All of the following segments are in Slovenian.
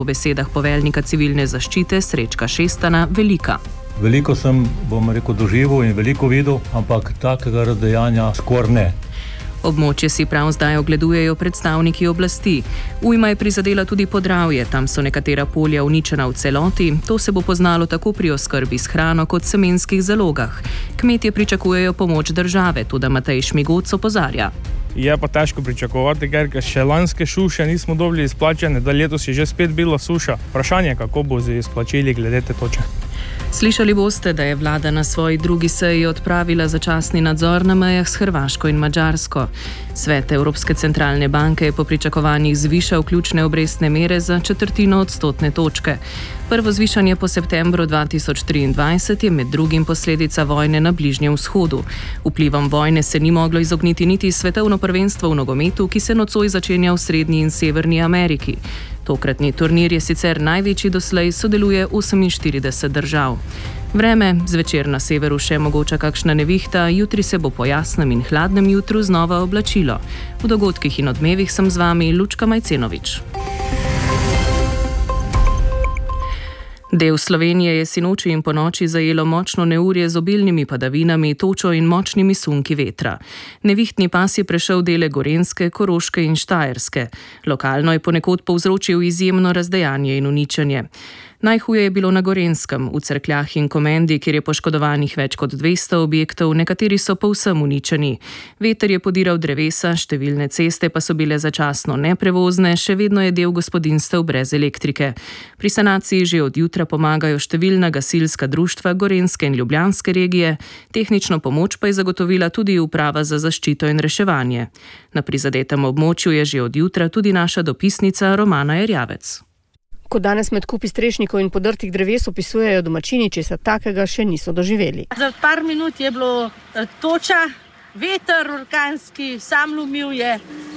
Po besedah poveljnika civilne zaščite Srečka Šestana velika. Veliko sem, doživel in veliko videl, ampak takega razdejanja skoraj ne. Območje si prav zdaj ogledujejo predstavniki oblasti. Ujma je prizadela tudi Podravje, tam so nekatera polja uničena v celoti, to se bo poznalo tako pri oskrbi s hrano kot semenskih zalogah. Kmetje pričakujejo pomoč države, tudi Matej Šmigoc opozarja. Je pa težko pričakovati, ker še lanske suše nismo dobili izplačene, da letos je že spet bila suša. Vprašanje, kako bo z izplačili glede te toče. Slišali boste, da je vlada na svoji drugi seji odpravila začasni nadzor na mejah s Hrvaško in Madžarsko. Svet Evropske centralne banke je po pričakovanjih zvišal ključne obrestne mere za 1/4 odstotne točke. Prvo zvišanje po septembru 2023 je med drugim posledica vojne na Bližnjem vzhodu. Vplivom vojne se ni moglo izogniti niti svetovno prvenstvo v nogometu, ki se nocoj začenja v Srednji in Severni Ameriki. Tokratni turnir je sicer največji doslej, sodeluje 48 držav. Vreme, zvečer na severu še mogoča kakšna nevihta, jutri se bo po jasnem in hladnem jutru znova oblačilo. V dogodkih in odmevih sem z vami Lučka Majcenovič. Del Slovenije je sinoči in ponoči zajelo močno neurje z obilnimi padavinami, točo in močnimi sunki vetra. Nevihtni pas je prešel dele Gorenjske, Koroške in Štajerske. Lokalno je ponekod povzročil izjemno razdejanje in uničenje. Najhuje je bilo na Gorenjskem, v Cerkljah in Komendi, kjer je poškodovanih več kot 200 objektov, nekateri so povsem uničeni. Veter je podiral drevesa, številne ceste pa so bile začasno neprevozne, še vedno je del gospodinjstev brez elektrike. Pri sanaciji že od jutra pomagajo številna gasilska društva Gorenjske in Ljubljanske regije, tehnično pomoč pa je zagotovila tudi Uprava za zaščito in reševanje. Na prizadetem območju je že od jutra tudi naša dopisnica Romana Erjavec. Ko danes med kupi strešnikov in podrtih dreves opisujejo domačini, česa takega še niso doživeli. Za par minut je bilo toča, veter orkanski, sam lomil je,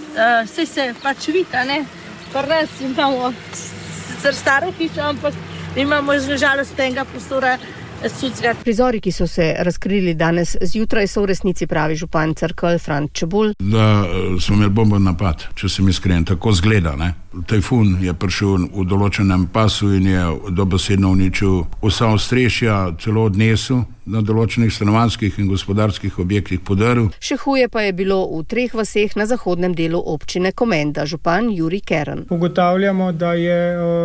vse se pač vika, ne? Pri nas imamo sicer staro hišo, ampak imamo žalost tega prostora. Prizori, ki so se razkrili danes zjutraj, so v resnici pravi župan Cerkelj Franc Čebulj. Da smo imeli bomben napad, če sem iskren, tako zgleda, ne. Tajfun je prišel v določenem pasu in je dobesedno uničil vsa ostrešja, celo odnesel na določenih stanovanjskih in gospodarskih objektih podaril. Še huje pa je bilo v 3 vaseh na zahodnem delu občine Komenda, župan Jurij Kern. Ugotavljamo, da je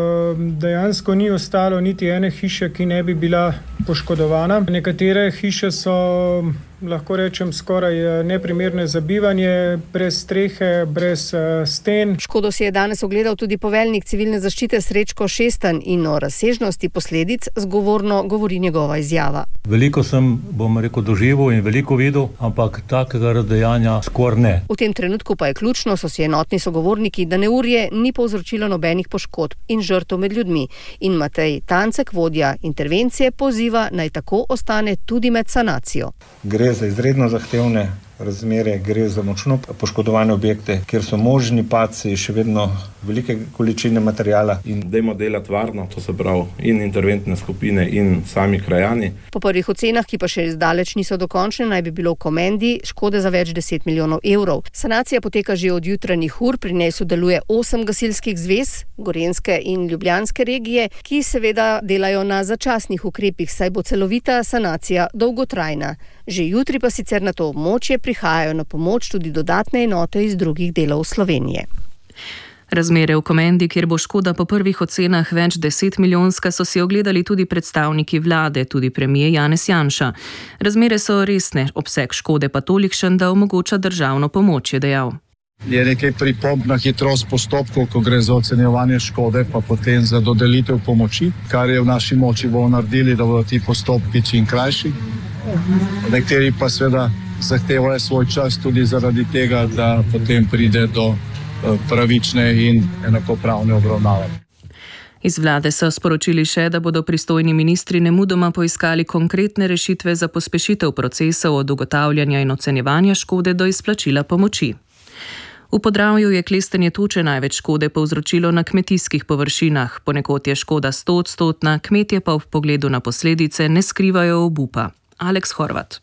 dejansko ni ostalo niti ene hiše, ki ne bi bila poškodovana. Nekatere hiše so, lahko rečem, skoraj neprimerne za bivanje, brez strehe, brez sten. Škodo si je danes ogledal tudi poveljnik civilne zaščite Srečko Šestan in o razsežnosti posledic zgovorno govori njegova izjava. Veliko sem, doživel in veliko videl, ampak takega razdejanja skoraj ne. V tem trenutku pa je ključno, so si enotni sogovorniki, da neurje ni povzročilo nobenih poškodb in žrtev med ljudmi. In Matej Tancek, vodja intervencije, poziva, naj tako ostane tudi med sanacijo. Gre za izredno zahtevne razmere, gre za močno poškodovane objekte, kjer so možni padci, še vedno velike količine materijala. In dajmo delati varno, to se pravi in interventne skupine in sami krajani. Po prvih ocenah, ki pa še zdaleč niso dokončne, naj bi bilo v Komendi škode za več 10 milijonov evrov. Sanacija poteka že od jutranjih ur, pri njej sodeluje 8 gasilskih zvez, Gorenjske in Ljubljanske regije, ki seveda delajo na začasnih ukrepih, saj bo celovita sanacija dolgotrajna. Že jutri pa sicer na to območje prihajajo na pomoč tudi dodatne enote iz drugih delov Slovenije. Razmere v Komendi, kjer bo škoda po prvih ocenah več 10 milijonska, so si ogledali tudi predstavniki vlade, tudi premier Janez Janša. Razmere so resne, obseg škode pa tolikšen, da omogoča državno pomoč, je dejal. Je nekaj pripomb na hitrost postopkov, ko gre za ocenjevanje škode, pa potem za dodelitev pomoči, kar je v naši moči bomo naredili, da bodo ti postopki čim krajši. Nekateri pa seveda zahtevajo svoj čas tudi zaradi tega, da potem pride do pravične in enakopravne obravnave. Iz vlade so sporočili še, da bodo pristojni ministri nemudoma poiskali konkretne rešitve za pospešitev procesov od ugotavljanja in ocenjevanja škode do izplačila pomoči. V Podravju je klestenje toče največ škode povzročilo na kmetijskih površinah. Ponekod je škoda 100-odstotna, kmetje pa v pogledu na posledice ne skrivajo obupa. Aleks Horvat.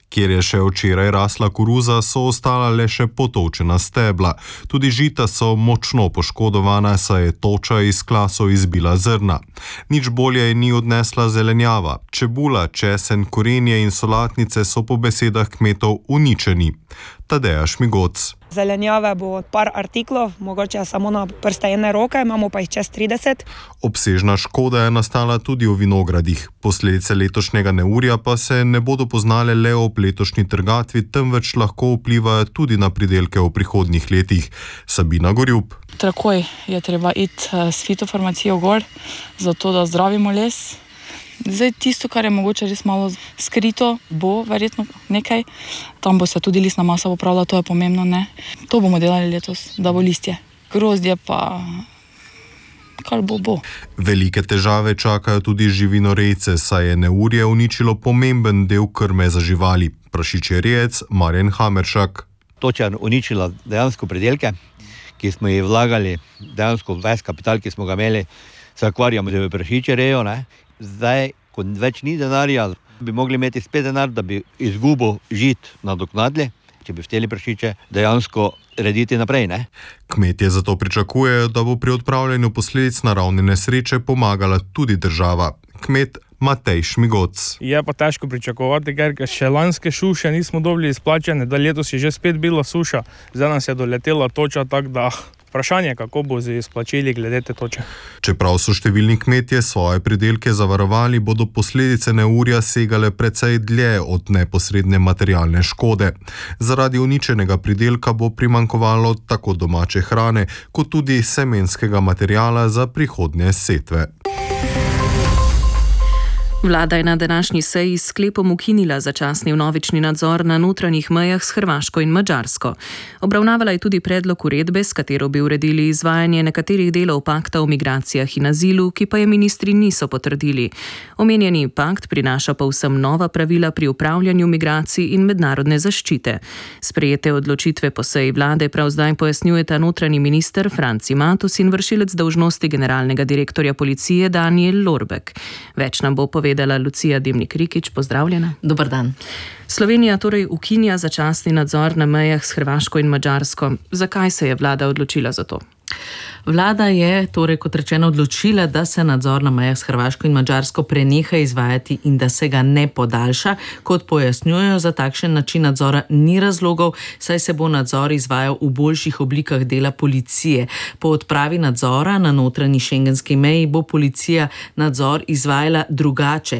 Kjer je še včeraj rasla koruza, so ostala le še potolčena stebla. Tudi žita so močno poškodovana, saj je toča iz klasov izbila zrna. Nič bolje ni odnesla zelenjava. Čebula, česen, korenje in solatnice so po besedah kmetov uničeni. Tadeja Šmigoc. Zelenjave bo par artiklov, mogoče samo na prste ene roke, imamo pa jih čez 30. Obsežna škoda je nastala tudi v vinogradih. Posledice letošnjega neurja pa se ne bodo poznale le ob letošnji trgatvi, temveč lahko vplivajo tudi na pridelke v prihodnjih letih. Sabina Gorjup. Takoj je treba iti s fitofarmacijo gor, zato da zdravimo les. Zdaj tisto, kar je mogoče res malo skrito, bo verjetno nekaj. Tam bo se tudi listna masa popravila, to je pomembno, ne? To bomo delali letos, da bo listje. Grozdje pa kar bo. Velike težave čakajo tudi živinorejce, saj je neurje uničilo pomemben del krme za živali. Prašičerejec Marjan Hameršak. Toča je uničila dejansko pridelke, ki smo jih vlagali, dejansko ves kapital, ki smo ga imeli, se ukvarjamo z prašičerejo, ne? Zdaj, ko več ni denarja, bi mogli imeti spet denar, da bi izgubo žit nadoknadili, če bi hteli prašiče dejansko rediti naprej, ne? Kmetje zato pričakujejo, da bo pri odpravljanju posledic naravne nesreče pomagala tudi država. Kmet Matej Šmigoc. Je pa težko pričakovati, ker še lanske suše nismo dobili izplačane, da letos je že spet bila suša. Zdaj nas je doletela toča, tako da vprašanje, kako bo z izplačili glede te toče. Čeprav so številni kmetje svoje pridelke zavarovali, bodo posledice neurja segale precej dlje od neposredne materialne škode. Zaradi uničenega pridelka bo primanjkovalo tako domače hrane, kot tudi semenskega materiala za prihodnje setve. Vlada je na današnji seji s sklepom ukinila začasni vnovični nadzor na notranjih mejah s Hrvaško in Madžarsko. Obravnavala je tudi predlog uredbe, s katero bi uredili izvajanje nekaterih delov pakta o migracijah in azilu, ki pa je ministri niso potrdili. Omenjeni pakt prinaša povsem nova pravila pri upravljanju migracij in mednarodne zaščite. Sprejete odločitve po seji vlade prav zdaj pojasnjujeta notranji minister Franci Matus in vršilec dolžnosti generalnega direktorja policije Danijel Lorbek. Več nam bo povedala Lucija Dimnik-Rikić, pozdravljena. Dobar dan. Slovenija torej ukinja začasni nadzor na mejah s Hrvaško in Madžarsko. Zakaj se je vlada odločila za to? Vlada je torej, kot rečeno, odločila, da se nadzor na mejah s Hrvaško in Madžarsko preneha izvajati in da se ga ne podaljša. Kot pojasnjujejo, za takšen način nadzora ni razlogov, saj se bo nadzor izvajal v boljših oblikah dela policije. Po odpravi nadzora na notranji šengenski meji bo policija nadzor izvajala drugače.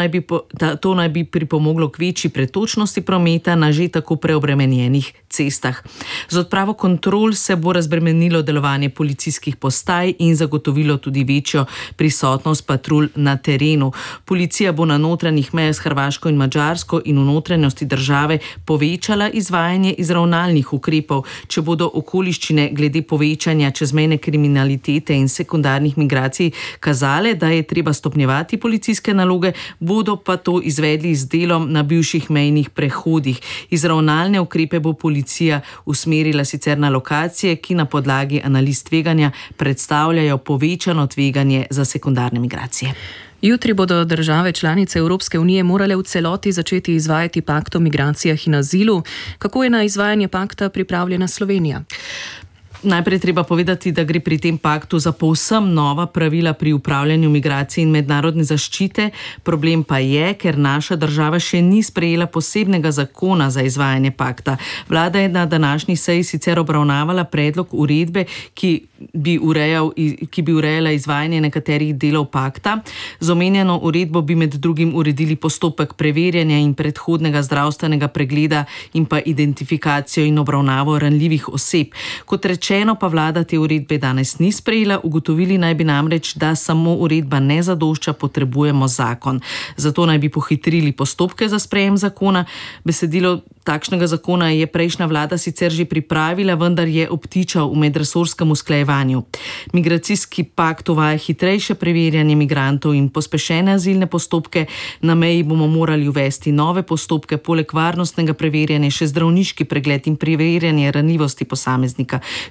To naj bi pripomoglo k večji pretočnosti prometa na že tako preobremenjenih cestah. Z odpravo kontrol se bo razbremenilo delovanje policijskih postaj in zagotovilo tudi večjo prisotnost patrulj na terenu. Policija bo na notranjih mejah s Hrvaško in Madžarsko in v notranjosti države povečala izvajanje izravnalnih ukrepov. Če bodo okoliščine glede povečanja čezmejne kriminalitete in sekundarnih migracij kazale, da je treba stopnjevati policijske naloge, bodo pa to izvedli z delom na bivših mejnih prehodih. Izravnalne ukrepe bo policija usmerila sicer na lokacije, ki na podlagi analiz tveganja predstavljajo povečano tveganje za sekundarne migracije. Jutri bodo države članice Evropske unije morale v celoti začeti izvajati pakt o migracijah in azilu. Kako je na izvajanje pakta pripravljena Slovenija? Najprej treba povedati, da gre pri tem paktu za povsem nova pravila pri upravljanju migracij in mednarodne zaščite. Problem pa je, ker naša država še ni sprejela posebnega zakona za izvajanje pakta. Vlada je na današnji seji sicer obravnavala predlog uredbe, ki bi urejala izvajanje nekaterih delov pakta. Z omenjeno uredbo bi med drugim uredili postopek preverjanja in predhodnega zdravstvenega pregleda in pa identifikacijo in obravnavo ranljivih oseb. Kot rečeno pa vlada te uredbe danes ni sprejela, ugotovili naj bi namreč, da samo uredba ne zadošča, potrebujemo zakon. Zato naj bi pohitrili postopke za sprejem zakona. Besedilo takšnega zakona je prejšnja vlada sicer že pripravila, vendar je obtičal v medresorskem usklajevanju. Migracijski pakt uvaja hitrejše preverjanje migrantov in pospešene azilne postopke. Na meji bomo morali uvesti nove postopke, poleg varnostnega preverjanja še zdravniški pregled in preverjanje ranljivosti posameznika.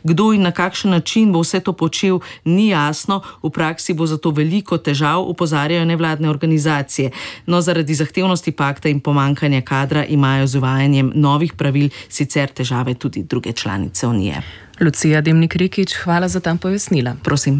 Kdo in na kakšen način bo vse to počel, ni jasno, v praksi bo zato veliko težav, opozarjajo nevladne organizacije. No, zaradi zahtevnosti pakta in pomankanja kadra imajo z uvajanjem novih pravil sicer težave tudi druge članice Unije. Lucija Demnik-Rikić, hvala za ta pojasnila. Prosim.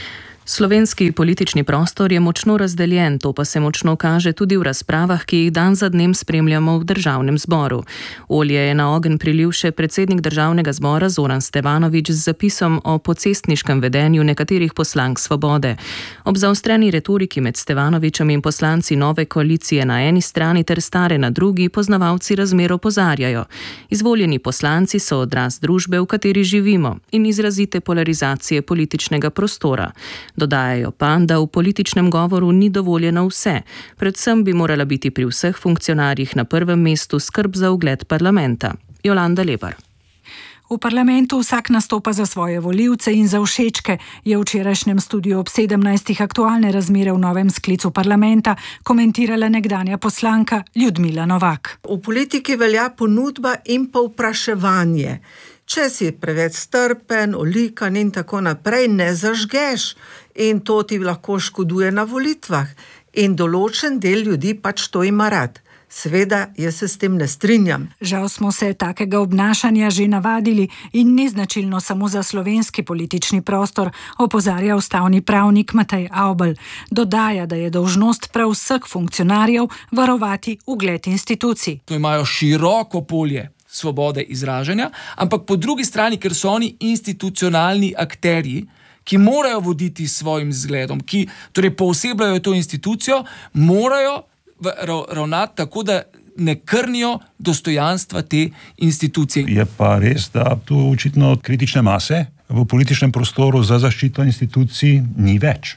Slovenski politični prostor je močno razdeljen, to pa se močno kaže tudi v razpravah, ki jih dan za dnem spremljamo v Državnem zboru. Olje je na ogenj prilil še predsednik Državnega zbora Zoran Stevanović z zapisom o pocestniškem vedenju nekaterih poslank Svobode. Ob zaostreni retoriki med Stevanovićem in poslanci nove koalicije na eni strani ter stare na drugi, poznavalci razmer opozarjajo. Izvoljeni poslanci so odraz družbe, v kateri živimo, in izrazite polarizacije političnega prostora. Dodajajo pa, da v političnem govoru ni dovoljeno vse. Predvsem bi morala biti pri vseh funkcionarjih na prvem mestu skrb za ugled parlamenta. Jolanda Lebar. V parlamentu vsak nastopa za svoje volivce in za všečke, je v včerajšnjem Studiu ob 17. aktualne razmere v novem sklicu parlamenta komentirala nekdanja poslanka Ljudmila Novak. V politiki velja ponudba in povpraševanje. Če si preveč strpen, olikan in tako naprej, ne zažgeš in to ti lahko škoduje na volitvah. In določen del ljudi pač to ima rad. Seveda, jaz se s tem ne strinjam. Žal smo se takega obnašanja že navadili in ni značilno samo za slovenski politični prostor, opozarja ustavni pravnik Matej Avbelj. Dodaja, da je dolžnost prav vseh funkcionarjev varovati ugled institucij. To imajo široko polje svobode izražanja, ampak po drugi strani, ker so oni institucionalni akterji, ki morajo voditi s svojim zgledom, ki torej poosebljajo to institucijo, morajo ravnati tako, da ne krnijo dostojanstva te institucije. Je pa res, da tu očitno kritične mase v političnem prostoru za zaščito institucij ni več.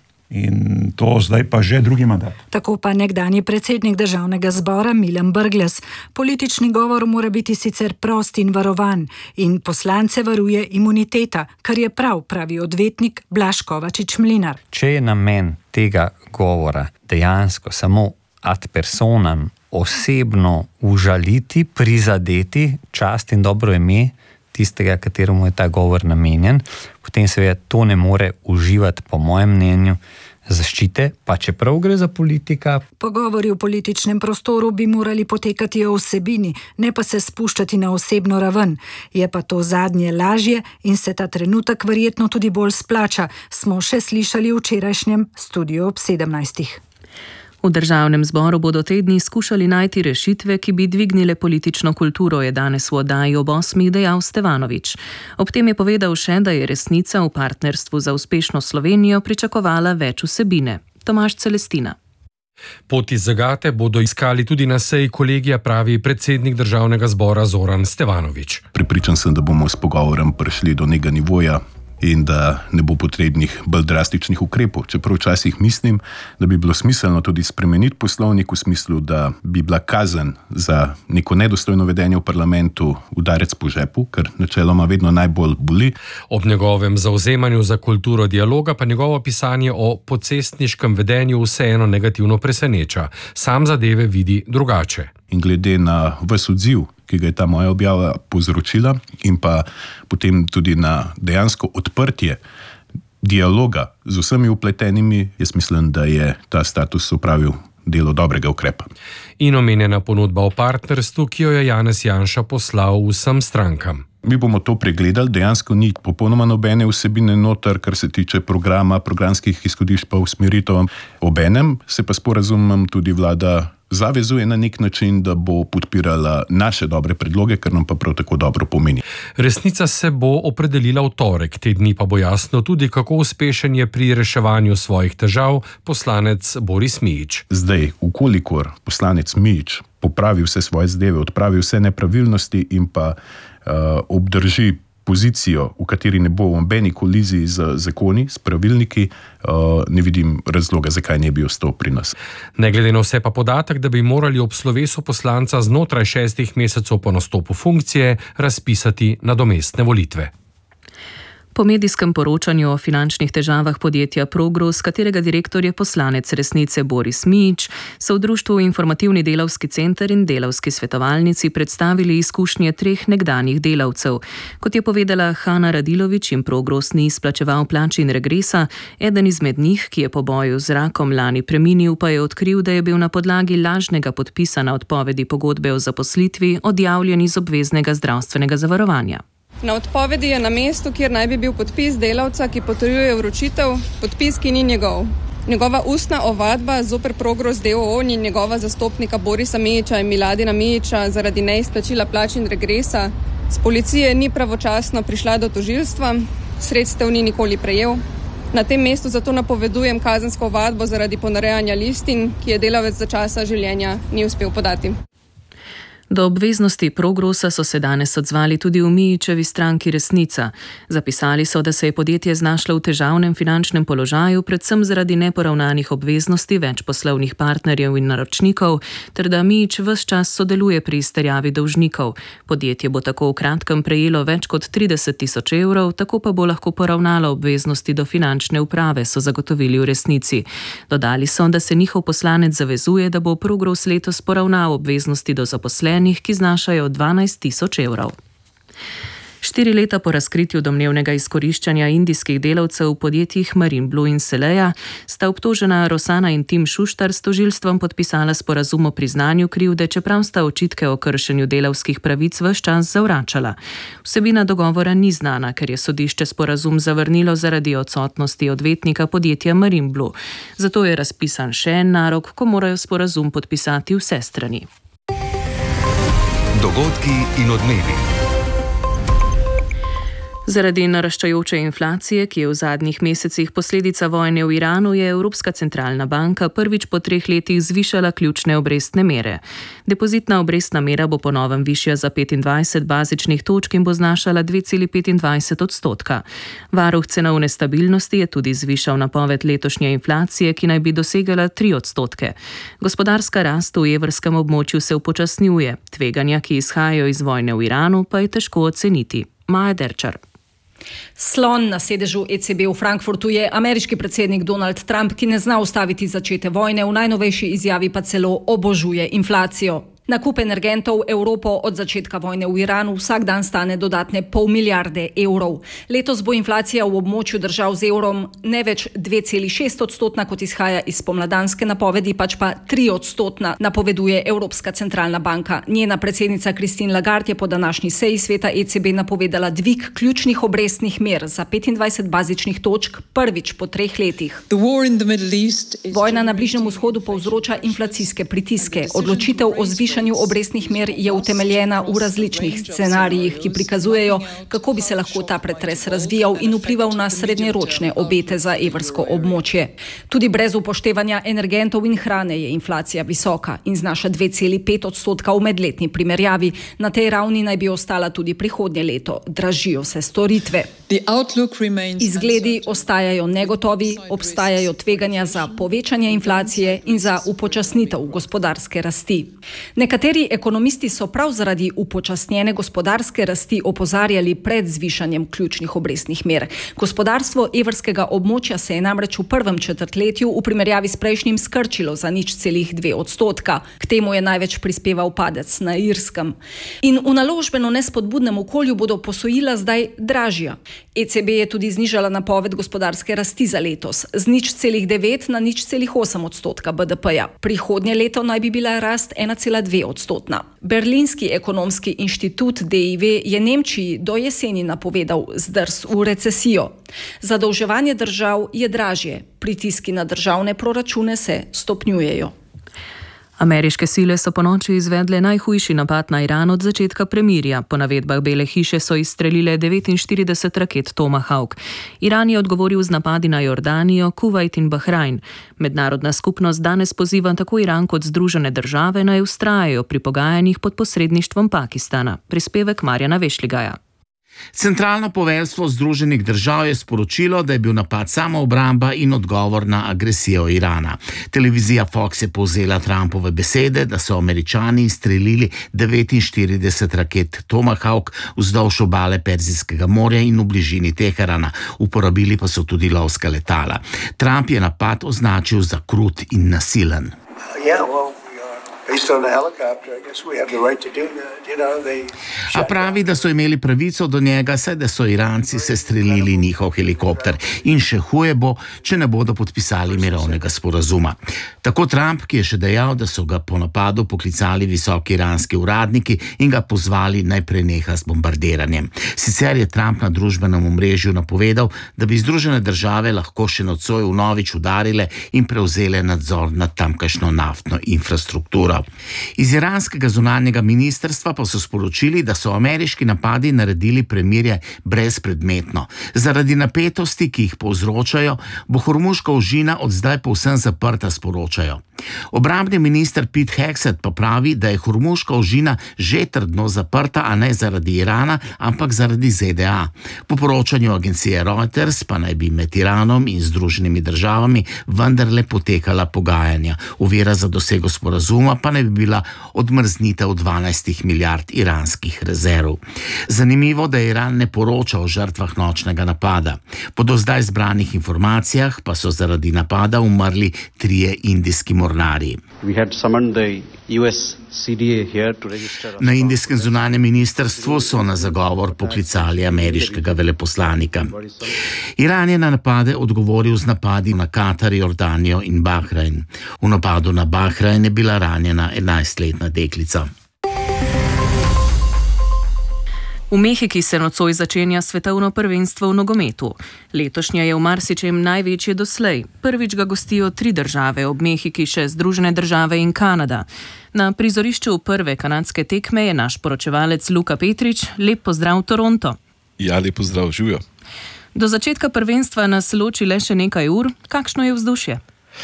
In to zdaj pa že drugi mandat. Tako pa nekdanji predsednik Državnega zbora Milan Brglez. Politični govor mora biti sicer prost in varovan in poslance varuje imuniteta, kar je prav, pravi odvetnik Blaž Kovačič-Mlinar. Če je namen tega govora dejansko samo ad personam osebno užaliti, prizadeti čast in dobro ime tistega, kateremu je ta govor namenjen, potem seveda to ne more uživati, po mojem mnenju, zaščite, pa čeprav gre za politika. Pogovori v političnem prostoru bi morali potekati o vsebini, ne pa se spuščati na osebno raven. Je pa to zadnje lažje in se ta trenutek verjetno tudi bolj splača, smo še slišali v včerajšnjem Studiu ob 17. V Državnem zboru bodo te dni skušali najti rešitve, ki bi dvignile politično kulturo, je danes v oddaji ob 8 dejal Stevanović. Ob tem je povedal še, da je resnica v partnerstvu za uspešno Slovenijo pričakovala več vsebine. Tomaž Celestina. Pot iz zagate bodo iskali tudi na seji kolegija, pravi predsednik Državnega zbora Zoran Stevanović. Prepričan sem, da bomo s pogovorom prišli do nekega nivoja in da ne bo potrebnih bolj drastičnih ukrepov. Čeprav včasih mislim, da bi bilo smiselno tudi spremeniti poslovnik v smislu, da bi bila kazen za neko nedostojno vedenje v parlamentu udarec po žepu, ker načeloma vedno najbolj boli. Ob njegovem zavzemanju za kulturo dialoga pa njegovo pisanje o pocestniškem vedenju vseeno negativno preseneča. Sam zadeve vidi drugače. In glede na ves odziv, ki ga je ta moja objava povzročila, in pa potem tudi na dejansko odprtje dialoga z vsemi vpletenimi, jaz mislim, da je ta status opravil delo dobrega ukrepa. In omenjena ponudba o partnerstvu, ki jo je Janez Janša poslal vsem strankam. Mi bomo to pregledali, dejansko ni popolnoma nobene vsebine noter, kar se tiče programa, programskih izhodišč pa usmeritev. Obenem se pa sporazumem tudi vlada zavezuje na nek način, da bo podpirala naše dobre predloge, kar nam pa prav tako dobro pomeni. Resnica se bo opredelila v torek, te dni pa bo jasno tudi, kako uspešen je pri reševanju svojih težav poslanec Boris Mijić. Zdaj, ukolikor poslanec Mijić popravi vse svoje zadeve, odpravi vse nepravilnosti in pa obdrži pozicijo, v kateri ne bo v nobeni koliziji z zakoni, s pravilniki, ne vidim razloga, zakaj ne bi ostal pri nas. Ne glede na vse pa podatek, da bi morali ob slovesu poslanca znotraj 6 mesecev po nastopu funkcije razpisati nadomestne volitve. Po medijskem poročanju o finančnih težavah podjetja Progros, katerega direktor je poslanec Resnice Boris Mijić, so v društvu Informativni delavski center in Delavski svetovalnici predstavili izkušnje 3 nekdanjih delavcev. Kot je povedala Hana Radilović, jim Progros ni izplačeval plač in regresa, eden izmed njih, ki je po boju z rakom lani preminil, pa je odkril, da je bil na podlagi lažnega podpisa na odpovedi pogodbe o zaposlitvi odjavljen iz obveznega zdravstvenega zavarovanja. Na odpovedi je na mestu, kjer naj bi bil podpis delavca, ki potrjuje vročitev, podpis, ki ni njegov. Njegova ustna ovadba zoper Progros d.o.o. in njegova zastopnika Borisa Mijića in Miladina Mijića zaradi neizplačila plač in regresa z policije ni pravočasno prišla do tožilstva, sredstev ni nikoli prejel. Na tem mestu zato napovedujem kazensko ovadbo zaradi ponarejanja listin, ki je delavec za časa življenja ni uspel podati. Do obveznosti Progrosa so se danes odzvali tudi v Mijićevi stranki Resnica. Zapisali so, da se je podjetje znašlo v težavnem finančnem položaju, predvsem zaradi neporavnanih obveznosti več poslovnih partnerjev in naročnikov, ter da Mijić ves čas sodeluje pri izterjavi dolžnikov. Podjetje bo tako v kratkem prejelo več kot 30.000 evrov, tako pa bo lahko poravnalo obveznosti do finančne uprave, so zagotovili v Resnici. Dodali so, da se njihov poslanec zavezuje, da bo Progros letos poravnal obveznosti do zaposlenih, ki znašajo 12.000 evrov. 4 leta po razkritju domnevnega izkoriščanja indijskih delavcev v podjetjih Marinblu in Seleja sta obtožena Rosana in Tim Šuštar s tožilstvom podpisala sporazum o priznanju krivde, čeprav sta očitke o kršenju delavskih pravic ves čas zavračala. Vsebina dogovora ni znana, ker je sodišče sporazum zavrnilo zaradi odsotnosti odvetnika podjetja Marinblu. Zato je razpisan še en narok, ko morajo sporazum podpisati vse strani. Dogodki in odmevi. Zaradi naraščajoče inflacije, ki je v zadnjih mesecih posledica vojne v Iranu, je Evropska centralna banka prvič po 3 letih zvišala ključne obrestne mere. Depozitna obrestna mera bo po novem višja za 25 bazičnih točk in bo znašala 2,25%. Varuh cenovne stabilnosti je tudi zvišal napoved letošnje inflacije, ki naj bi dosegala 3%. Gospodarska rast v evrskem območju se upočasnjuje. Tveganja, ki izhajajo iz vojne v Iranu, pa je težko oceniti. Maja Derčar. Slon na sedežu ECB v Frankfurtu je ameriški predsednik Donald Trump, ki ne zna ustaviti začete vojne, v najnovejši izjavi pa celo obožuje inflacijo. Nakup energentov Evropo od začetka vojne v Iranu vsak dan stane dodatne $0,5 milijarde evrov. Letos bo inflacija v območju držav z evrom ne več 2,6%, kot izhaja iz spomladanske napovedi, pač pa 3%, napoveduje Evropska centralna banka. Njena predsednica Christine Lagarde je po današnji seji sveta ECB napovedala dvig ključnih obrestnih mer za 25 bazičnih točk prvič po 3 letih. Vojna na Bližnjem vzhodu povzroča inflacijske pritiske. Odločitev o zvišanju obrestnih mer je utemeljena v različnih scenarijih, ki prikazujejo, kako bi se lahko ta pretres razvijal in vplival na srednjeročne obete za evrsko območje. Tudi brez upoštevanja energentov in hrane je inflacija visoka in znaša 2,5% v medletni primerjavi. Na tej ravni naj bi ostala tudi prihodnje leto. Dražijo se storitve. Izgledi ostajajo negotovi, obstajajo tveganja za povečanje inflacije in za upočasnitev gospodarske rasti. Nekateri ekonomisti so prav zaradi upočasnjene gospodarske rasti opozarjali pred zvišanjem ključnih obrestnih mer. Gospodarstvo evrskega območja se je namreč v prvem četrtletju v primerjavi s prejšnjim skrčilo za 0,2%. K temu je največ prispeval padec na Irskem. In v naložbeno nespodbudnem okolju bodo posojila zdaj dražja. ECB je tudi znižala napoved gospodarske rasti za letos z 0,9 na 0,8% BDP-ja. Prihodnje leto naj bi bila rast 1,2%. Berlinski ekonomski inštitut DIV je Nemčiji do jeseni napovedal zdrs v recesijo. Zadolževanje držav je dražje, pritiski na državne proračune se stopnjujejo. Ameriške sile so ponoči izvedle najhujši napad na Iran od začetka premirja. Po navedbah Bele hiše so izstrelile 49 raket Tomahawk. Iran je odgovoril z napadi na Jordanijo, Kuvajt in Bahrajn. Mednarodna skupnost danes poziva tako Iran kot Združene države naj vztrajajo pri pogajanjih pod posredništvom Pakistana. Prispevek Marjana Vešligaja. Centralno poveljstvo Združenih držav je sporočilo, da je bil napad samoobramba in odgovor na agresijo Irana. Televizija Fox je povzela Trumpove besede, da so Američani izstrelili 49 raket Tomahawk vzdolž obale Perzijskega morja in v bližini Teherana. Uporabili pa so tudi lovska letala. Trump je napad označil za krut in nasilen. A pravi, da so imeli pravico do njega, saj da so Iranci se strelili njihov helikopter in še huje bo, če ne bodo podpisali mirovnega sporazuma. Tako Trump, ki je še dejal, da so ga po napadu poklicali visoki iranski uradniki in ga pozvali naj preneha s bombardiranjem. Sicer je Trump na družbenem omrežju napovedal, da bi Združene države lahko še nocoj vnovič udarile in prevzele nadzor nad tamkajšnjo naftno infrastrukturo. Iz iranskega zunanjega ministrstva pa so sporočili, da so ameriški napadi naredili premirje brezpredmetno. Zaradi napetosti, ki jih povzročajo, bo Hormuška ožina od zdaj povsem zaprta, sporočajo. Obrambni minister Pete Hegseth pa pravi, da je Hormuška ožina že trdno zaprta, a ne zaradi Irana, ampak zaradi ZDA. Po poročanju agencije Reuters pa naj bi med Iranom in Združenimi državami vendarle potekala pogajanja. Ovira za dosego sporazuma pa naj bi bila odmrznitev 12 milijard iranskih rezerv. Zanimivo, da Iran ne poroča o žrtvah nočnega napada. Po do zdaj zbranih informacijah pa so zaradi napada umrli 3 indijski mornarji. Na indijskem zunanjem ministrstvu so na zagovor poklicali ameriškega veleposlanika. Iran je na napade odgovoril z napadi na Katar, Jordanijo in Bahrajn. V napadu na Bahrajn je bila ranjena 11-letna deklica. V Mehiki se nocoj začenja svetovno prvenstvo v nogometu. Letošnje je v marsičem največje doslej. Prvič ga gostijo 3 države, ob Mehiki še Združene države in Kanada. Na prizorišču prve kanadske tekme je naš poročevalec Luka Petrič. Lep pozdrav, Toronto. Ja, lep pozdrav, živijo. Do začetka prvenstva nas loči le še nekaj ur. Kakšno je vzdušje?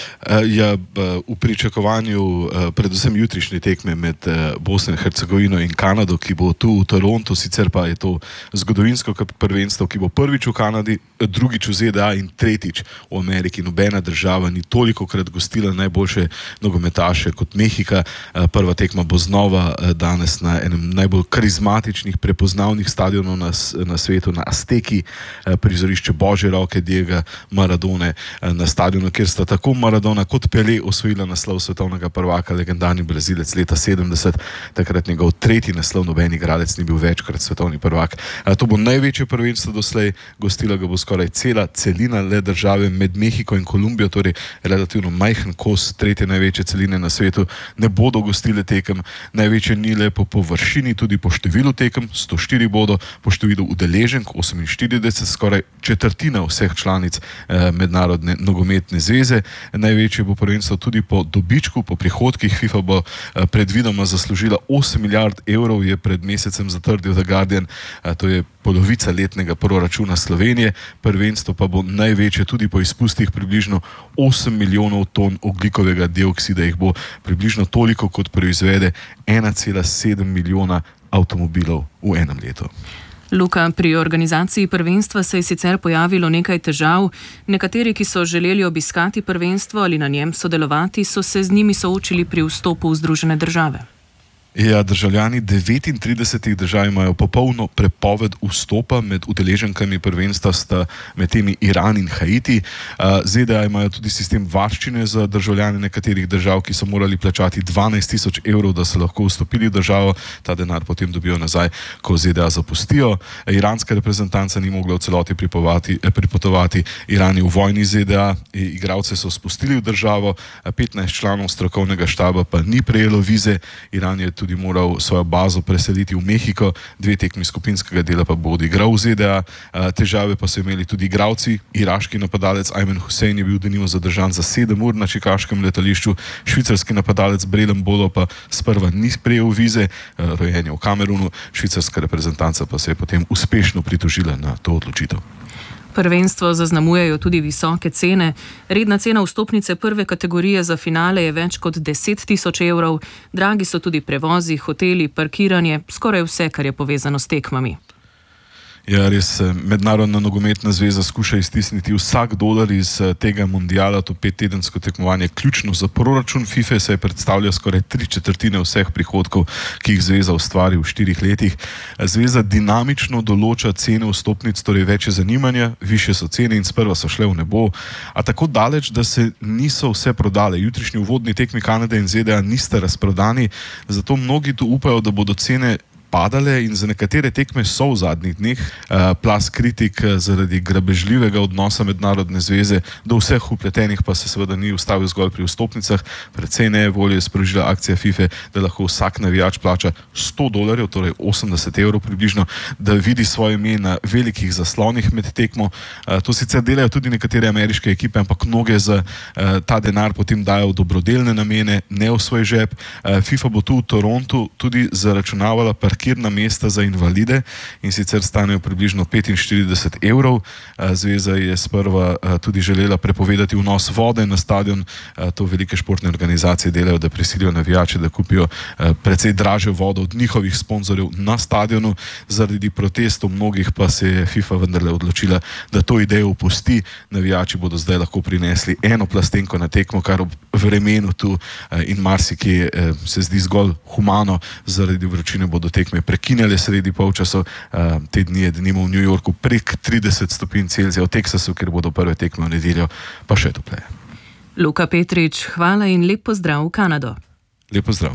V pričakovanju predvsem jutrišnje tekme med Bosno in Hercegovino in Kanado, ki bo tu v Torontu, sicer pa je to zgodovinsko prvenstvo, ki bo prvič v Kanadi, drugič v ZDA in tretjič v Ameriki. Nobena država ni tolikokrat gostila najboljše nogometaše kot Mehika. Prva tekma bo znova danes na enem najbolj karizmatičnih, prepoznavnih stadionov na svetu, na Azteki, prizorišče Božje roke Diega Maradone, na stadionu, kjer sta tako Maradona kot Pelé osvojila naslov svetovnega prvaka, legendarni Brazilec leta 70, takrat njegov 3. naslov, noben igralec ni bil večkrat svetovni prvak. To bo največje prvenstvo doslej, gostila ga bo skoraj celina le države med Mehiko in Kolumbijo, torej relativno majhen kos 3. največje celine na svetu, ne bodo gostile tekem. Največje ni le po površini, tudi po številu tekem, 104 bodo, po številu udeleženk 48, skoraj četrtina vseh članic Mednarodne nogometne zveze. Največje bo prvenstvo tudi po dobičku, po prihodkih. FIFA bo predvidoma zaslužila 8 milijard evrov, je pred mesecem zatrdil The Guardian, to je polovica letnega proračuna Slovenije. Prvenstvo pa bo največje tudi po izpustih, približno 8 milijonov ton ogljikovega dioksida, jih bo približno toliko, kot proizvede 1,7 milijona avtomobilov v enem letu. Luka, pri organizaciji prvenstva se je sicer pojavilo nekaj težav. Nekateri, ki so želeli obiskati prvenstvo ali na njem sodelovati, so se z njimi soočili pri vstopu v Združene države. Ja, državljani 39 držav imajo popolno prepoved vstopa, med udeleženkami prvenstva sta med temi Iran in Haiti. ZDA imajo tudi sistem varščine za državljane nekaterih držav, ki so morali plačati 12 000 evrov, da so lahko vstopili v državo. Ta denar potem dobijo nazaj, ko ZDA zapustijo. Iranska reprezentanca ni mogla v celoti pripotovati. Iran je v vojni z ZDA, igralce so spustili v državo, 15 članov strokovnega štaba pa ni prejelo vize. Iran je tudi moral svojo bazo preseliti v Mehiko, 2 tekmi skupinskega dela pa bo odigral v ZDA. Težave pa so imeli tudi igralci. Iraški napadalec Ayman Hussein je bil denimo zadržan za 7 ur na čikaškem letališču. Švicarski napadalec Brelem Bolo pa sprva ni sprejel vize, rojen je v Kamerunu. Švicarska reprezentanca pa se je potem uspešno pritožila na to odločitev. Prvenstvo zaznamujejo tudi visoke cene. Redna cena vstopnice prve kategorije za finale je več kot 10 000 evrov. Dragi so tudi prevozi, hoteli, parkiranje, skoraj vse, kar je povezano s tekmami. Ja, res, Mednarodna nogometna zveza skuša iztisniti vsak dolar iz tega mundiala, to 5-tedensko tekmovanje, ključno za proračun FIFA, se predstavlja skoraj 3/4 vseh prihodkov, ki jih zveza ustvari v 4 letih. Zveza dinamično določa cene vstopnic, torej več je zanimanja, više so cene in sprva so šle v nebo, a tako daleč, da se niso vse prodale. Jutrišnji uvodni tekmi Kanade in ZDA nista razprodani, zato mnogi tu upajo, da bodo cene padale in za nekatere tekme so v zadnjih dneh plaz kritik zaradi grabežljivega odnosa mednarodne zveze do vseh vpletenih, pa se seveda ni ustavil zgolj pri vstopnicah. Precej nejevolje je sprožila akcija FIFA, da lahko vsak navijač plača $100, torej 80 evrov približno, da vidi svoje ime na velikih zaslonih med tekmo. To sicer delajo tudi nekatere ameriške ekipe, ampak mnoge za ta denar potem dajo v dobrodelne namene, ne v svoj žep. FIFA bo tu v Torontu tudi zaračunavala parkirna mesta za invalide in sicer stanejo približno 45 evrov. Zveza je sprva tudi želela prepovedati vnos vode na stadion. To velike športne organizacije delajo, da prisilijo navijače, da kupijo precej dražjo vodo od njihovih sponzorjev na stadionu. Zaradi protestov mnogih pa se je FIFA vendarle odločila, da to idejo opusti. Navijači bodo zdaj lahko prinesli eno plastenko na tekmo, kar ob vremenu tu in marsikje se zdi zgolj humano. Zaradi vročine bodo tekme prekinjale sredi polčasov. Te dni je denimo v New Yorku prek 30 stopinj Celzija, v Teksasu, kjer bodo prve tekme v nedeljo, pa še topleje. Luka Petrič, hvala in lep pozdrav v Kanado. Lep pozdrav.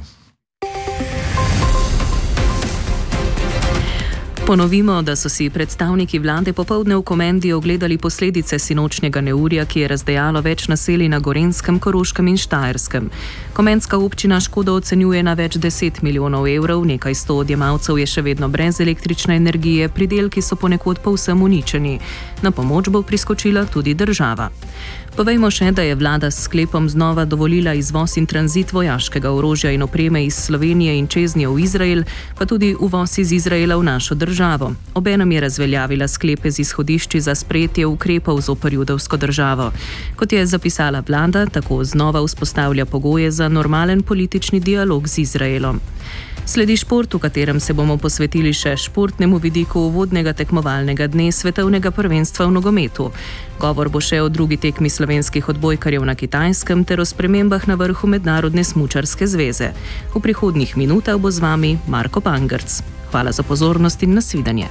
Ponovimo, da so si predstavniki vlade popoldne v Komendi ogledali posledice sinočnjega neurja, ki je razdejalo več naselij na Gorenjskem, Koroškem in Štajerskem. Komendska občina škodo ocenjuje na več 10 milijonov evrov, nekaj 100 odjemalcev je še vedno brez električne energije, pridelki so ponekod povsem uničeni. Na pomoč bo priskočila tudi država. Povejmo še, da je vlada s sklepom znova dovolila izvoz in tranzit vojaškega orožja in opreme iz Slovenije in čeznje v Izrael, pa tudi uvoz iz Izraela v našo državo. Obenem je razveljavila sklepe z izhodišči za sprejetje ukrepov zoper judovsko državo. Kot je zapisala vlada, tako znova vzpostavlja pogoje za normalen politični dialog z Izraelom. Sledi šport, v katerem se bomo posvetili še športnemu vidiku uvodnega tekmovalnega dne svetovnega prvenstva v nogometu. Govor bo še o drugi tekmi slovenskih odbojkarjev na Kitajskem ter o spremembah na vrhu Mednarodne smučarske zveze. V prihodnjih minutah bo z vami Marko Pangrc. Hvala za pozornost in nasvidenje.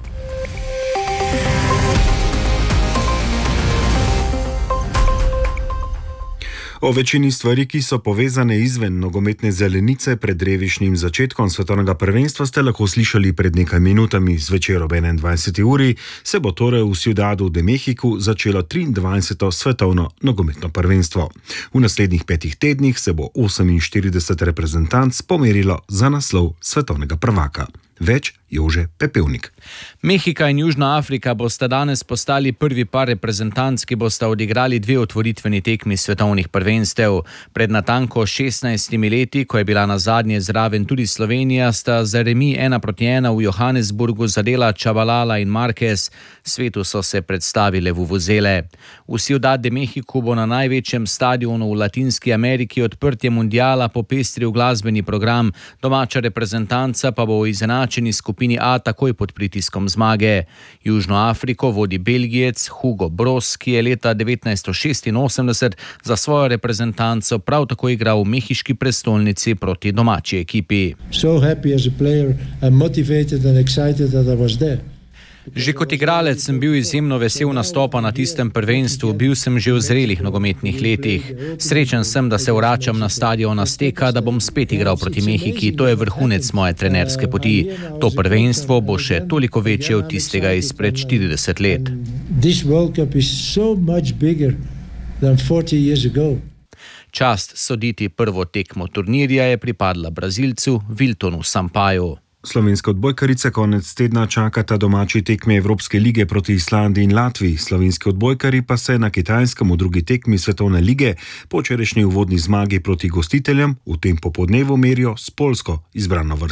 O večini stvari, ki so povezane izven nogometne zelenice pred drevišnjim začetkom svetovnega prvenstva, ste lahko slišali pred nekaj minutami. Zvečer ob 21. uri se bo torej v Ciudadu de Mexiku začelo 23. svetovno nogometno prvenstvo. V naslednjih 5 tednih se bo 48 reprezentanc pomerilo za naslov svetovnega prvaka. Več Jože Pepevnik. Mehika in Južna Afrika bosta danes postali prvi par reprezentanc, ki bosta odigrali 2 otvoritveni tekmi svetovnih prvenstev. Pred natanko 16 leti, ko je bila nazadnje zraven tudi Slovenija, sta za remi 1-1 v Johannesburgu zadela Čabalala in Marquez. Svetu so se predstavile vuvuzele. V Ciudad de Mexiku bo na največjem stadionu v Latinski Ameriki odprtje mundiala popestril glasbeni program. Domača reprezentanca pa bo v izenačeni skupini A takoj pod pritiskom zmage. Južno Afriko vodi Belgijec Hugo Bross, ki je leta 1986 za svojo reprezentanco prav tako igral v mehiški prestolnici proti domači ekipi. So happy as a player and motivated and excited that I was there. Že kot igralec sem bil izjemno vesel nastopa na tistem prvenstvu, bil sem že v zrelih nogometnih letih. Srečen sem, da se vračam na stadion Azteka, da bom spet igral proti Mehiki, to je vrhunec moje trenerske poti. To prvenstvo bo še toliko večje od tistega izpred 40 let. This World Cup is so much bigger than 40 years ago. Čast soditi prvo tekmo turnirja je pripadla Brazilcu Wiltonu Sampaju. Slovenske odbojkarice konec tedna čakata domači tekme Evropske lige proti Islandiji in Latviji. Slovenski odbojkari pa se na Kitajskem v drugi tekmi Svetovne lige po včerajšnji uvodni zmagi proti gostiteljem v tem popodnevu merijo s poljsko izbrano vrsto.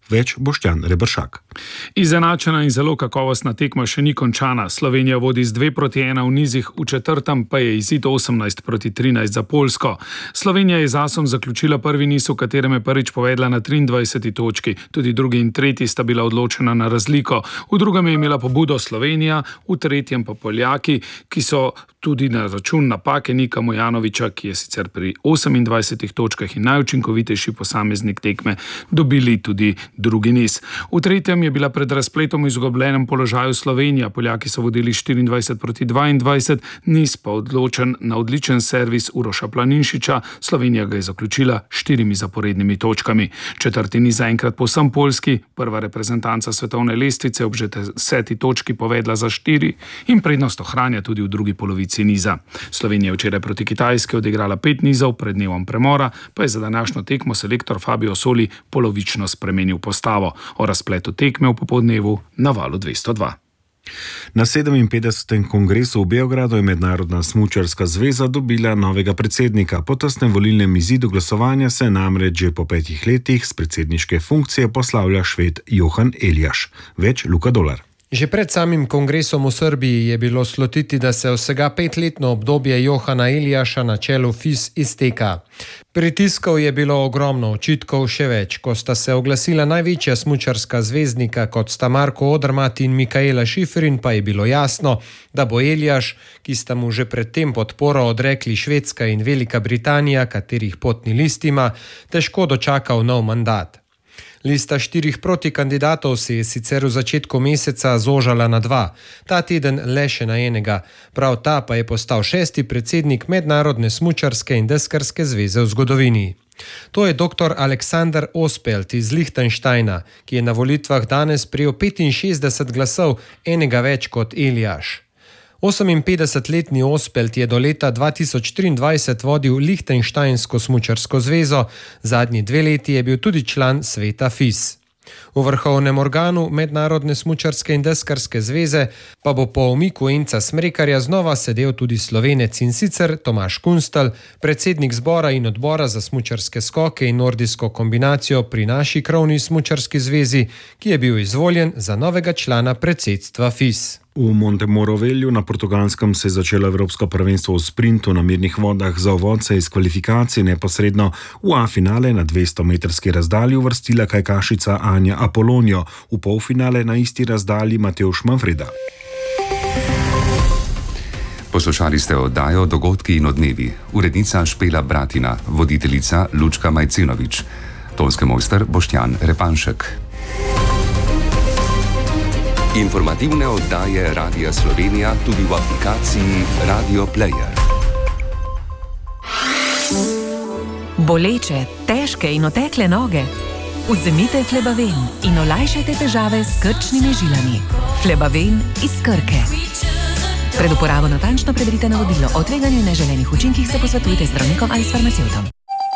Več Boštjan Rebršak. Izenačena in zelo kakovostna tekma še ni končana. Slovenija vodi z 2-1 v nizih, v četrtem pa je izid 18-13 za Poljsko. Slovenija je z asom zaključila prvi niz, v katerem je prvič povedla na 23. točki. Tudi drugi in tretji sta bila odločena na razliko. V drugem je imela pobudo Slovenija, v tretjem pa Poljaki, ki so tudi na račun napake Nika Mojanovića, ki je sicer pri 28 točkah in najučinkovitejši posameznik tekme, dobili tudi drugi niz. V tretjem je bila pred razpletom v izgubljenem položaju Slovenija. Poljaki so vodili 24-22, niz pa odločen na odličen servis Uroša Planinšiča. Slovenija ga je zaključila 4 zaporednimi točkami. Četrti niz zaenkrat povsem poljski, prva reprezentanca svetovne lestvice ob že 10. točki povedla za 4 in prednost ohranja tudi v drugi polovici niza. Slovenija je včeraj proti Kitajski odigrala 5 nizov, pred dnevom premora pa je za današnjo tekmo selektor Fabio Soli polovično spremenil postavo. O razpletu tekme v popoldnevu na Valu 202. Na 57. kongresu v Beogradu je Mednarodna smučarska zveza dobila novega predsednika. Po tesnem volilnem izidu glasovanja se namreč že po 5 letih z predsedniške funkcije poslavlja Šved Johan Eliaš. Več Luka Dolar. Že pred samim kongresom v Srbiji je bilo slutiti, da se vsega 5-letno obdobje Johana Eliaša na čelu FIS izteka. Pritiskov je bilo ogromno, očitkov še več. Ko sta se oglasila največja smučarska zvezdnika, kot sta Marko Odermatt in Mikaela Šiferin, pa je bilo jasno, da bo Eliaš, ki sta mu že predtem podporo odrekli Švedska in Velika Britanija, katerih potni list ima, težko dočakal nov mandat. Lista 4 protikandidatov se je sicer v začetku meseca zožala na 2, ta teden le še na enega. Prav ta pa je postal 6. predsednik Mednarodne smučarske in deskarske zveze v zgodovini. To je dr. Aleksander Ospelt iz Lichtensteina, ki je na volitvah danes prejel 65 glasov, enega več kot Eliaš. 58-letni Ospelt je do leta 2023 vodil Lichtensteinsko smučarsko zvezo, zadnji 2 leti je bil tudi član sveta FIS. V vrhovnem organu Mednarodne smučarske in deskarske zveze pa bo po umiku Enca Smrekarja znova sedel tudi Slovenec, in sicer Tomaž Kunstelj, predsednik zbora in odbora za smučarske skoke in nordijsko kombinacijo pri naši krovni smučarski zvezi, ki je bil izvoljen za novega člana predsedstva FIS. V Montemorovelju na Portugalskem se je začelo Evropsko prvenstvo v sprintu na mirnih vodah. Za uvod se je iz kvalifikacij neposredno v A-finale na 200-metrski razdalji uvrstila kajakašica Anja Apolonio, v polfinale na isti razdalji Mateusz Manfreda. Poslušali ste oddajo Dogodki in odnevi. Urednica Špela Bratina, voditeljica Lučka Majcenovič, tonski mojster Boštjan Repanšek. Informativne oddaje Radia Slovenija tudi v aplikaciji Radio Player. Boleče, težke in otekle noge? Vzemite Flebaven in olajšajte težave s krčnimi žilami. Flebaven iz Krke. Pred uporabo natančno preberite navodilo o tveganju in neželenih učinkih, se posvetujte z zdravnikom ali s farmacevtom.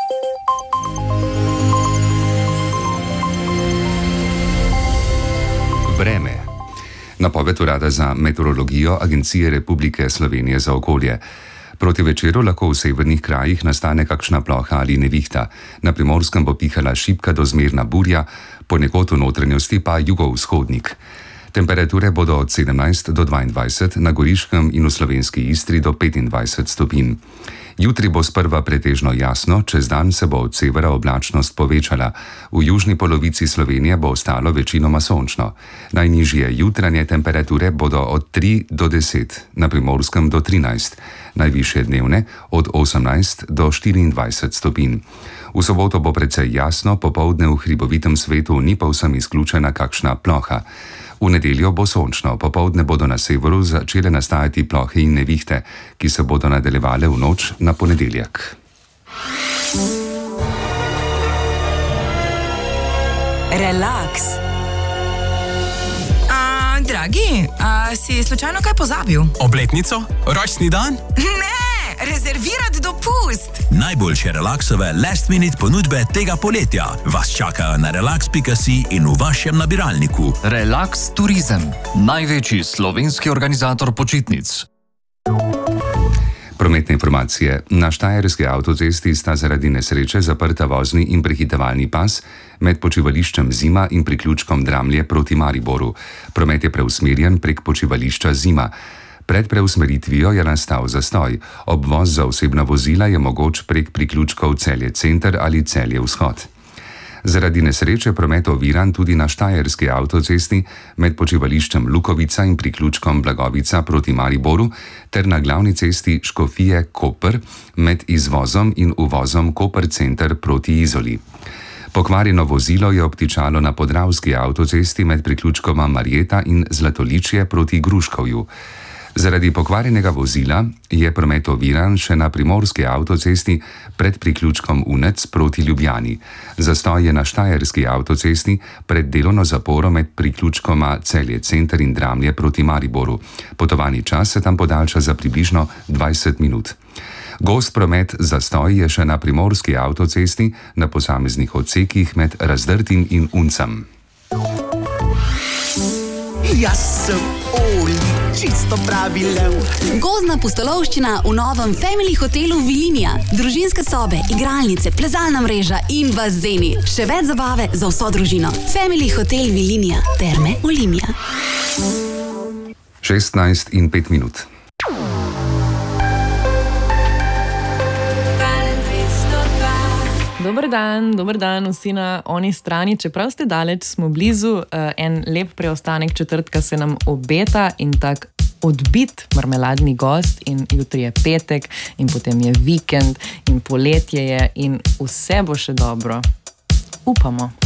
Vreme. Napoved Urada za meteorologijo Agencije Republike Slovenije za okolje. Proti večeru lahko v severnih krajih nastane kakšna ploha ali nevihta. Na Primorskem bo pihala šibka do zmerna burja, ponekod v notranjosti pa jugovzhodnik. Temperature bodo od 17 do 22, na Goriškem in v slovenski Istri do 25 stopinj. Jutri bo sprva pretežno jasno, čez dan se bo od severa oblačnost povečala. V južni polovici Slovenije bo ostalo večinoma sončno. Najnižje jutranje temperature bodo od 3 do 10, na Primorskem do 13, najvišje dnevne od 18 do 24 stopinj. V soboto bo precej jasno, popoldne v hribovitem svetu ni povsem izključena kakšna ploha. V nedeljo bo sončno, popoldne bodo na severu začele nastajati plohe in nevihte, ki se bodo nadaljevale v noč na ponedeljek. Relaks. Dragi, si slučajno kaj pozabil? Obletnico? Rojstni dan? Ne, rezervirati dopust. Najboljše relaksove last minute ponudbe tega poletja vas čakajo na relax.si in v vašem nabiralniku. Relax Turizem, največji slovenski organizator počitnic. Prometne informacije. Na Štajerski avtocesti sta zaradi nesreče zaprta vozni in prehitevalni pas med počivališčem Zima in priključkom Dramlje proti Mariboru. Promet je preusmerjen prek počivališča Zima. Pred preusmeritvijo je nastal zastoj. Obvoz za osebna vozila je mogoč prek priključkov Celje Center ali Celje Vzhod. Zaradi nesreče promet oviran tudi na Štajerski avtocesti med počivališčem Lukovica in priključkom Blagovica proti Mariboru ter na glavni cesti Škofije-Koper med izvozom in uvozom Koper Center proti Izoli. Pokvarjeno vozilo je obtičalo na Podravski avtocesti med priključkoma Marjeta in Zlatoličje proti Gruškovju. Zaradi pokvarjenega vozila je promet oviran še na Primorski avtocesti pred priključkom Unec proti Ljubljani. Zastoj je na Štajerski avtocesti pred delovno zaporo med priključkoma Celje Center in Dramlje proti Mariboru. Potovalni čas se tam podaljša za približno 20 minut. Gost promet zastoj je še na Primorski avtocesti na posameznih odsekih med Razdrtim in Uncem. Jaz sem Oli, čisto pravi lev. Gozdna pustolovščina v novem Family hotelu Vilinija. Družinske sobe, igralnice, plezalna mreža in bazeni. Še več zabave za vso družino. Family hotel Vilinija. Terme Olimia. 16:05. Dober dan vsi na oni strani. Čeprav ste daleč, smo blizu. En lep preostanek četrtka se nam obeta in tak odbit marmeladni gost in jutri je petek in potem je vikend in poletje je in vse bo še dobro. Upamo.